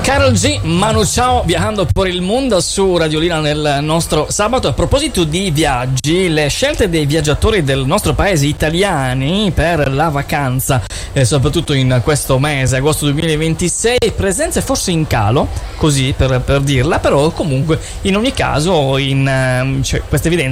Karol G, Manu Chao, viajando por il mondo su Radiolina nel nostro sabato. A proposito di viaggi, le scelte dei viaggiatori del nostro paese italiani per la vacanza, soprattutto in questo mese, agosto 2026, presenze forse in calo, così per dirla, però comunque in ogni caso c'è questa evidenza